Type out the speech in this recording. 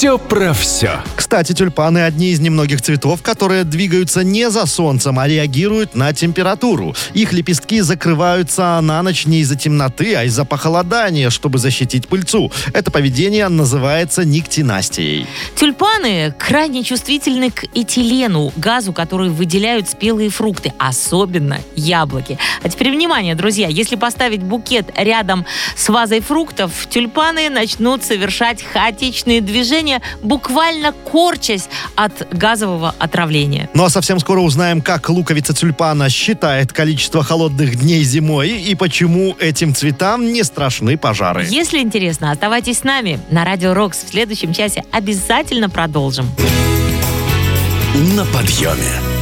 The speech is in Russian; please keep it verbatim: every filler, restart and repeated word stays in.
Все про все. Кстати, тюльпаны – одни из немногих цветов, которые двигаются не за солнцем, а реагируют на температуру. Их лепестки закрываются на ночь не из-за темноты, а из-за похолодания, чтобы защитить пыльцу. Это поведение называется никтинастией. Тюльпаны крайне чувствительны к этилену, газу, который выделяют спелые фрукты, особенно яблоки. А теперь внимание, друзья, если поставить букет рядом с вазой фруктов, тюльпаны начнут совершать хаотичные движения, буквально корчась от газового отравления. Ну а совсем скоро узнаем, как луковица тюльпана считает количество холодных дней зимой и почему этим цветам не страшны пожары. Если интересно, оставайтесь с нами на Радио Рокс. В следующем часе обязательно продолжим. На подъеме.